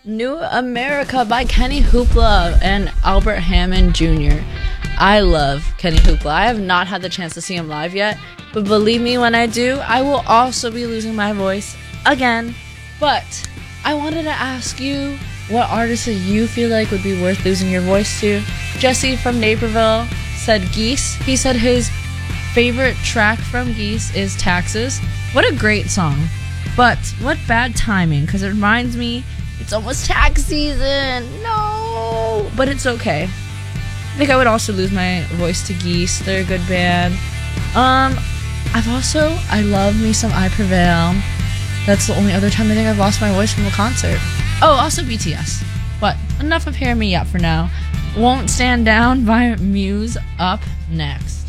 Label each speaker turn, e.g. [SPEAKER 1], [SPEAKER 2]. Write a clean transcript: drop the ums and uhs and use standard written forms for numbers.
[SPEAKER 1] New America by Kenny Hoopla and Albert Hammond Jr. I love Kenny Hoopla. I have not had the chance to see him live yet, but believe me, when I do, I will also be losing my voice again. But I wanted to ask you, what artists do you feel like would be worth losing your voice to? Jesse from Naperville said Geese. He said his favorite track from Geese is Taxes. What a great song. But what bad timing, because it reminds me it's almost tax season. No, but it's okay. I think I would also lose my voice to Geese. They're a good band. I love me some I Prevail. That's the only other time I think I've lost my voice from a concert. Oh, also BTS. But enough of Hear Me Out for now. Won't Stand Down by Muse up next.